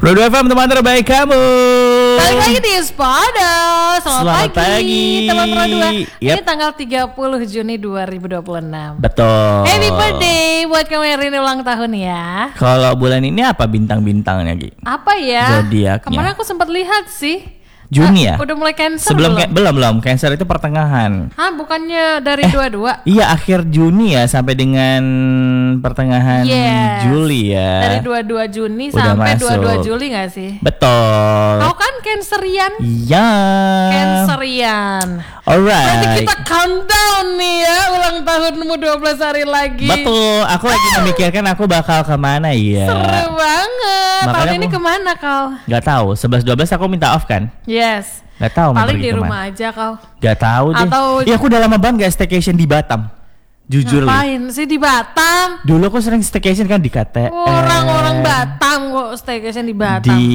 Rodo FM, teman terbaik kamu. Balik lagi di Spada. Selamat pagi teman Rodo. Ini tanggal 30 Juni 2026. Betul. Happy birthday buat kamu yang hari ini ulang tahun ya. Kalau bulan ini apa bintang-bintangnya, Gi? Apa ya? Zodiaknya. Kemarin aku sempat lihat sih. Juni ya? Udah mulai Cancer belum? Belum. Cancer itu pertengahan. Hah, bukannya dari 22? Iya, akhir Juni ya sampai dengan pertengahan Juli ya. Dari 22 Juni udah sampai masuk. 22 Juli gak sih? Betul. Kau kan Cancerian? Iya. Cancerian. Alright. Berarti kita countdown nih ya, ulang tahunmu 12 hari lagi. Betul. Aku lagi memikirkan aku bakal kemana ya. Seru banget. Makanya Tahun ini kemana kau? Gak tahu. 11-12 aku minta off kan. Yes. Gak tahu. Paling di rumah aja kau. Gak tahu deh. Atau iya, aku udah lama banget gak staycation di Batam. Jujur li. ngapain sih di Batam? Dulu aku sering staycation kan di KTM. Orang-orang Batam kok staycation di Batam. Di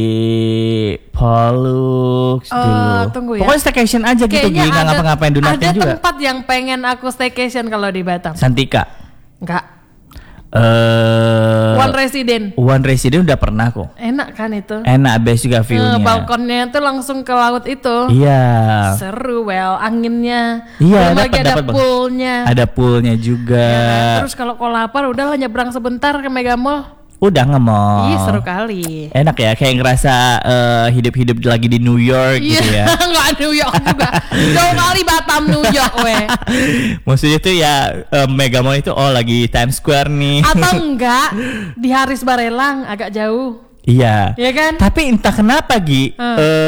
Pollux dulu. Tunggu ya. Pokoknya staycation aja gitu, Kayaknya nggak ngapa-ngapain Dunatin ada juga. tempat yang pengen aku staycation kalau di Batam. Santika. Enggak. One Resident udah pernah kok. Enak kan itu? Enak, best juga view-nya. Balkonnya tuh langsung ke laut itu. Iya. Seru, anginnya. Iya, belum lagi ada poolnya. Ada poolnya juga. Ya, terus kalau kau lapar udahlah nyebrang sebentar ke Mega Mall. Udah nge-mall. Ih, seru kali. Enak ya, kayak ngerasa hidup-hidup lagi di New York gitu ya. Nggak New York juga. Jauh kali Batam New York weh. Maksudnya tuh ya Mega Mall itu lagi Times Square nih. Atau enggak di Haris Barelang agak jauh. Iya. Iya kan? Tapi entah kenapa Gi,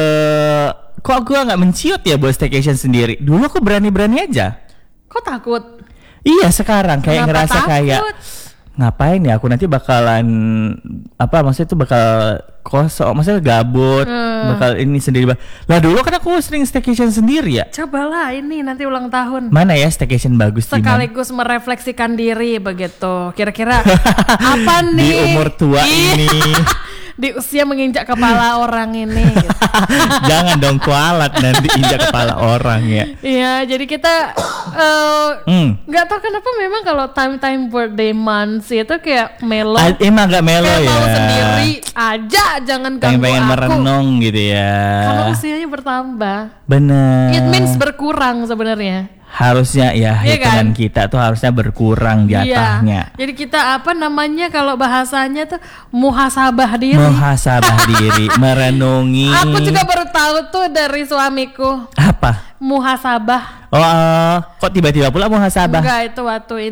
kok gue nggak menciut ya buat staycation sendiri. Dulu aku berani-berani aja. Kok takut? Iya, sekarang kayak Kenapa ngerasa takut? kayak ngapain ya aku nanti bakalan maksudnya tuh bakal kosong, maksudnya gabut, bakal ini sendiri. Lah dulu kan aku sering staycation sendiri ya. Cobalah ini nanti ulang tahun. Mana ya staycation bagus di mana? Sekaligus merefleksikan diri begitu. Kira-kira apa nih? Di umur tua ini. Di usia menginjak kepala orang ini gitu. Jangan dong kualat nanti injak kepala orang ya. Iya, jadi kita nggak tahu kenapa memang kalau time birthday months itu kayak melo. Emang gak melo kayak ya. mau sendiri aja, jangan ganggu pengen aku. merenung gitu ya. Kalau usianya bertambah, bener. it means berkurang sebenarnya. Harusnya ya Iya hitungan kan? kita tuh harusnya berkurang jatahnya. Iya. Jadi kita kalau bahasanya tuh muhasabah diri. Muhasabah diri, merenungi. Aku juga baru tahu tuh dari suamiku. Apa? Muhasabah. Kok tiba-tiba pula muhasabah? Enggak, itu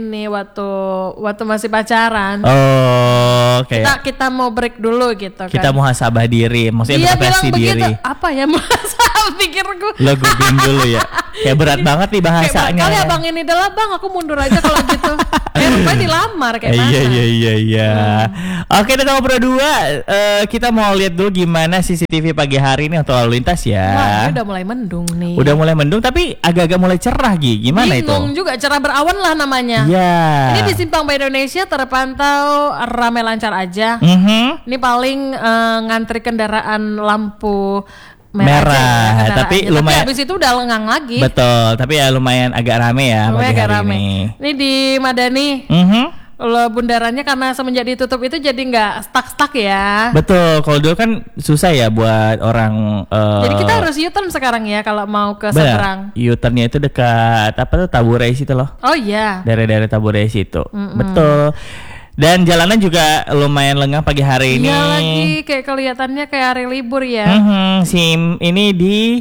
waktu masih pacaran. Kayak Kita mau break dulu gitu kan. kita muhasabah diri, maksudnya Dia bilang introspeksi begitu. diri. Apa ya muhasabah pikirku. Lo googling dulu ya. Kayak berat banget nih bahasanya. Kayak abang ini adalah bang, aku mundur aja kalau gitu. Rupanya dilamar kayak mana? Iya. Oke, kita ngobrol dua. Kita mau lihat dulu gimana CCTV pagi hari ini untuk lalu lintas Wah, ya. ini udah mulai mendung nih. Udah mulai mendung tapi agak-agak mulai cerah Gi. Gimana Bingung itu? juga, cerah berawan lah namanya. Iya. Ini di Simpang Bay Indonesia terpantau ramai lancar aja. Ini paling ngantri kendaraan lampu merah, tapi aja. lumayan. Tapi habis itu udah lengang lagi. Betul, tapi ya lumayan agak rame ya Lumayan pagi agak hari rame. ini. Ini di Madani. Bundarannya karena semenjak ditutup itu jadi nggak stuck ya. Betul, kalau dulu kan susah ya buat orang. Jadi kita harus U-turn sekarang ya kalau mau ke seberang. U-turnnya itu dekat apa tuh Tabure situ loh. Oh iya. Daerah-daerah Tabure situ. Betul. Dan jalanan juga lumayan lengang pagi hari ini. Iya lagi kayak kelihatannya kayak hari libur ya. Ini di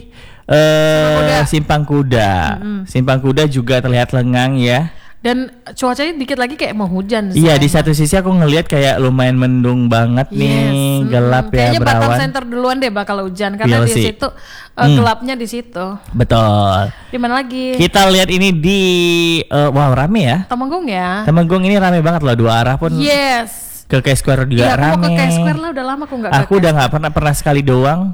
Simpang Kuda. Simpang Kuda juga terlihat lengang ya. Dan cuacanya dikit lagi kayak mau hujan. Iya, di satu sisi aku ngelihat kayak lumayan mendung banget nih, gelap ya, kayaknya berawan. Batam Center duluan deh bakal hujan karena di situ gelapnya di situ. Betul. Di mana lagi? Kita lihat ini di rame ya. Temanggung ya. Temanggung ini rame banget loh, dua arah pun. Yes. Ke K Square juga rame. Aku mau ke K rame. Square lah, udah lama aku nggak. Aku udah nggak pernah sekali doang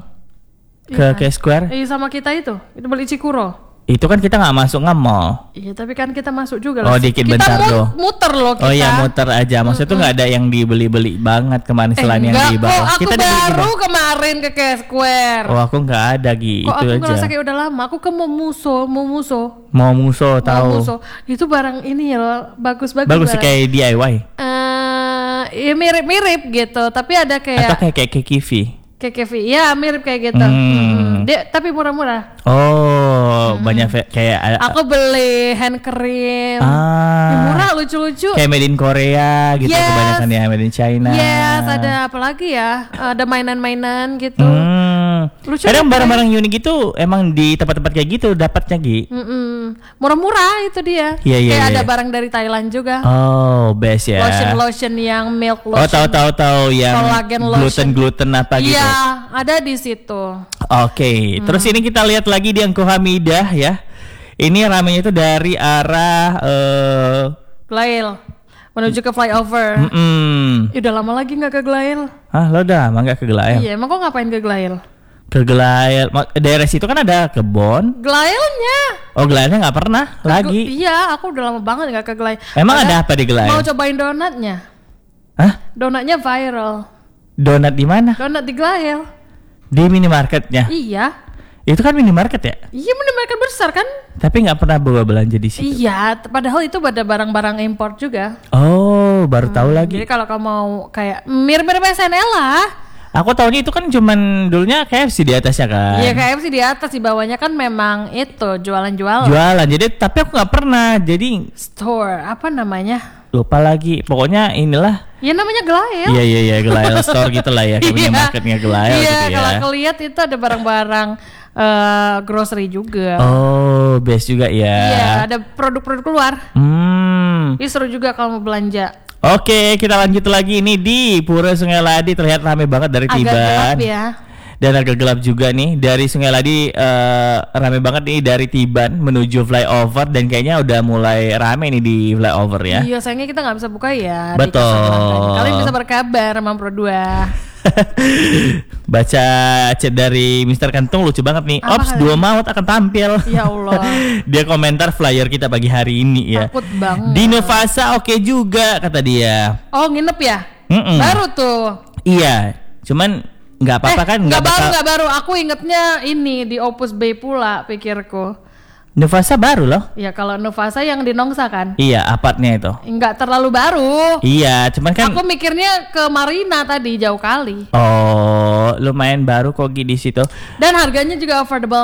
ke K Square. Iya sama kita itu beli Cikuro. Itu kan kita nggak masuk nge-mall. Iya tapi kan kita masuk juga loh. Dikit bentar loh. Muter loh kita. Oh ya muter aja. Maksudnya tuh nggak ada yang dibeli-beli banget kemarin selain yang di bawah. Aku Kita baru kemarin ke K Square. Aku nggak ada Gi. Kok itu aku aja. ngerasa kayak udah lama. Aku ke Momuso. Mau muso tahu. Itu barang ini ya bagus-bagus. Bagus sih barang. kayak DIY. ya mirip-mirip gitu, tapi ada Atau kayak KKV. KKV, ya mirip kayak gitu. Dia tapi murah-murah. Oh, banyak kayak Aku beli hand cream. Ya, murah, lucu-lucu. Kayak made in Korea gitu kebanyakan ya, made in China. Yes, ada apa lagi ya? Ada mainan-mainan gitu. Lucu. Kadang barang-barang unik itu emang di tempat-tempat kayak gitu dapatnya Gi. Murah-murah itu dia. Kayak ada barang dari Thailand juga. Oh, best ya. Lotion yang milk lotion. Oh, tahu yang gluten apa gitu. Iya, ada di situ. Oke, terus ini kita lihat lagi di Angko Hamidah ya. Ini ramenya itu dari arah Glail menuju ke flyover. Udah lama lagi nggak ke Glail. Lo udah emang nggak ke Glail? Iya, emang kok ngapain ke Glail? Ke Glail, daerah situ kan ada kebon. Glailnya? Oh, Glailnya nggak pernah lagi. Iya, aku udah lama banget nggak ke Glail. Emang ada apa di Glail? Mau cobain donatnya. Hah? Donatnya viral. Donat di mana? Donat di Glail. Di minimarketnya? Iya. Itu kan minimarket ya? Iya, minimarket besar kan? Tapi nggak pernah bawa belanja di situ. Iya, padahal itu ada barang-barang import juga. Oh, baru tahu lagi. Jadi kalau kamu mau kayak mirip-mirip SNL lah. Aku tahunya itu kan cuman dulunya KFC di atasnya kan. Iya, KFC di atas, di bawahnya kan memang itu jualan-jualan. Jualan. Jadi tapi aku nggak pernah. Jadi store apa namanya? Lupa lagi. Pokoknya inilah. Ya namanya Glail. Iya Glail Store gitu lah ya. Kayak minimarketnya Glail gitu ya. Iya, kalau kelihat itu ada barang-barang grocery juga. Oh, best juga ya. Iya, ada produk-produk keluar. Ini seru juga kalau mau belanja. Oke, kita lanjut lagi ini di Pura Sungai Ladi, terlihat ramai banget dari Tiban. Agak gelap ya. Dan agak gelap juga nih dari Sungai Ladi, ramai banget nih dari Tiban menuju flyover, dan kayaknya udah mulai ramai nih di flyover ya. Iya, sayangnya kita nggak bisa buka ya. Betul. Kalian bisa berkabar sama Pro 2. Baca chat dari Mr. Kentung lucu banget nih. Ops, Dua Maut akan tampil. Ya Allah. Dia komentar flyer kita pagi hari ini ya. Takut banget. Di Novasa oke juga kata dia. Oh, nginep ya? Baru tuh. Iya, cuman nggak apa-apa kan? Nggak baru. Aku ingetnya ini di Opus B pula pikirku. Novasa baru loh. Ya kalau Novasa yang di Nongsa kan. Iya, apartnya itu. Enggak terlalu baru. Iya, cuman kan aku mikirnya ke Marina tadi, jauh kali. Oh, lumayan baru kok di situ. Dan harganya juga affordable.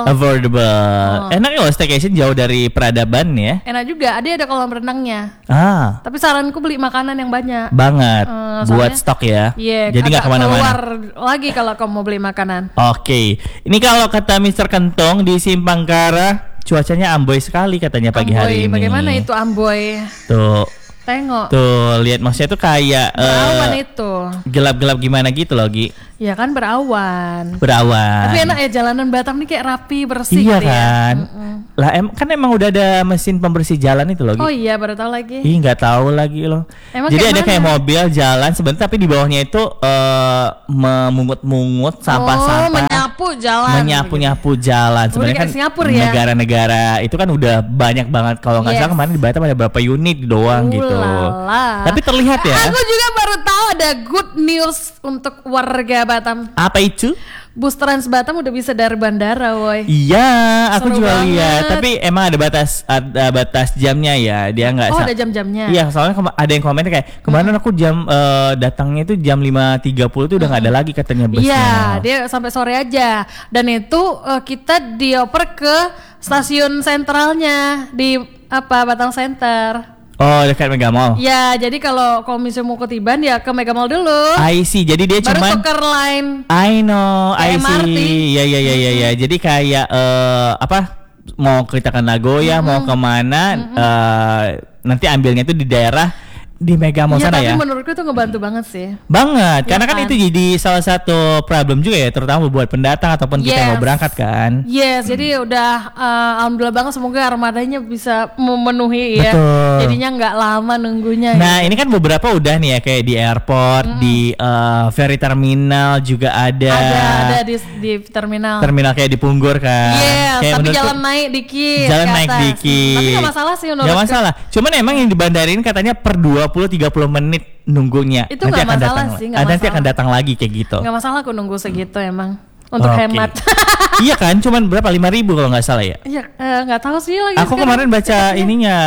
Enak ya staycation jauh dari peradaban ya. Enak juga, ada kolam renangnya. Tapi saranku beli makanan yang banyak. Banget. Buat stok ya. Iya. Jadi nggak kemana-mana. Keluar lagi kalau kamu mau beli makanan. Oke. Ini kalau kata Mr. Kentong di Simpangkara, cuacanya amboy sekali katanya pagi hari ini. Bagaimana itu amboy? Tuh. Tengok. Tuh, lihat maksudnya tuh kayak berawan itu. Gelap-gelap gimana gitu loh, Gi. Ya kan berawan. Tapi enak ya, jalanan Batam nih kayak rapi, bersih iya gitu kan? Ya. Lah kan emang udah ada mesin pembersih jalan itu loh, Gi. Oh iya, baru tahu lagi. Ih, nggak tahu lagi loh. Emang jadi ada kayak mobil jalan sebentar, tapi di bawahnya itu memungut-mungut sampah-sampah. Menyapu-nyapu jalan. Sebenarnya kan negara-negara itu kan udah banyak banget. Kalau nggak salah kemarin di Batam ada berapa unit doang gitu. Tapi terlihat ya. Aku juga baru tahu ada good news untuk warga Batam. Apa itu? Bus Trans Batam udah bisa dari bandara, woy. Iya, aku juga lihat. Tapi emang ada batas jamnya ya. Dia nggak. Oh, ada jam-jamnya. Iya, soalnya ada yang komen kayak kemarin aku datangnya itu jam 5.30 tuh udah nggak ada lagi katanya busnya. Iya, dia sampai sore aja. Dan itu kita dioper ke stasiun sentralnya di Batam Center. Oh, dekat Mega Mall. Ya, jadi kalau misalnya mau ke Tiban ya ke Mega Mall dulu. I see. Jadi dia baru tuker line. I know, I see. Ya. Jadi kayak mau kita ke Nagoya, mau kemana, nanti ambilnya itu di daerah di Mega Mall sana ya. Tapi menurutku itu ngebantu banget sih. Banget, karena kan itu jadi salah satu problem juga ya, terutama buat pendatang ataupun kita yang mau berangkat kan. Yes, jadi udah alhamdulillah banget, semoga armadanya bisa memenuhi ya. Betul. Jadinya nggak lama nunggunya. Nah, ini kan beberapa udah nih ya, kayak di airport, di ferry terminal juga ada. Ada di terminal. Terminal kayak di Punggur kan. Yes, kayak tapi jalan naik dikit. Tapi nggak masalah sih menurutku. Nggak masalah. Cuman emang yang di bandara ini katanya per 20-30 menit nunggunya. Itu nggak masalah sih. Nanti akan datang lagi kayak gitu. Nggak masalah aku nunggu segitu emang. Untuk hemat. Iya kan, cuman berapa 5.000 kalau nggak salah ya. Iya, nggak tahu sih lagi. Aku kemarin baca ininya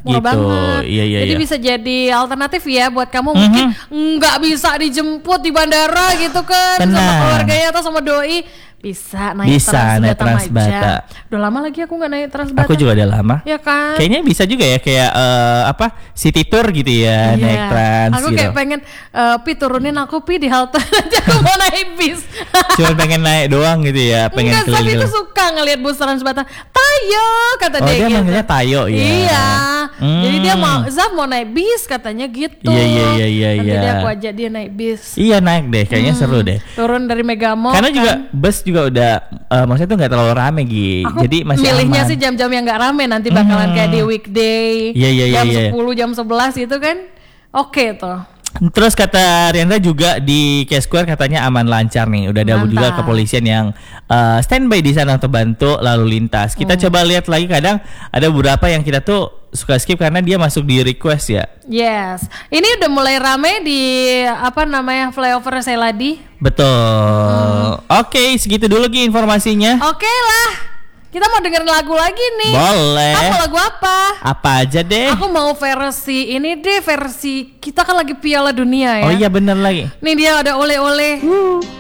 Murah gitu. banget. Iya. Jadi bisa jadi alternatif ya buat kamu mungkin nggak bisa dijemput di bandara gitu kan sama keluarganya atau sama doi. Bisa naik Transbata. Udah lama lagi aku nggak naik Transbata. Aku juga udah lama. Ya kan. Kayaknya bisa juga ya kayak city tour gitu ya naik trans. Aku gitu. kayak pengen turunin aku di halte aja aku mau naik bis. Cuma pengen naik doang gitu ya, pengen Enggak, tapi keliling. itu suka ngelihat bus Transbata. Tayo kata dia dia gitu. manggilnya Tayo ya. Iya. Jadi dia mau naik bis katanya gitu. Iya. Nanti aku ajak dia naik bis. Iya naik deh, kayaknya seru deh. Turun dari Megamall. Karena kan. juga bus juga udah maksudnya tuh nggak terlalu rame Gi. Aku Jadi masih milihnya aman. sih jam-jam yang nggak rame nanti bakalan kayak di weekday. Jam 10, jam 11 gitu kan. Oke tuh. Terus kata Riandra juga di Case Square katanya aman lancar nih. Udah ada juga kepolisian yang standby di sana untuk bantu lalu lintas. Kita coba lihat lagi, kadang ada beberapa yang kita tuh suka skip karena dia masuk di request ya. Yes. Ini udah mulai rame di flyover Seladi. Betul. Oke, segitu dulu Gi informasinya. Oke lah. Kita mau dengerin lagu lagi nih. Boleh. Kamu mau lagu apa? Apa aja deh. Aku mau versi ini deh, versi kita kan lagi Piala Dunia ya. Oh iya bener lagi. Nih dia ada oleh-oleh.